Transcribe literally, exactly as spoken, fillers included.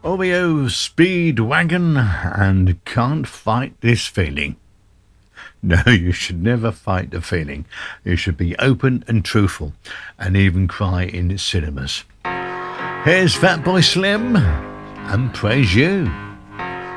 Oreo Speedwagon and Can't Fight This Feeling. No, you should never fight the feeling. You should be open and truthful and even cry in cinemas. Here's Fatboy Slim and Praise You.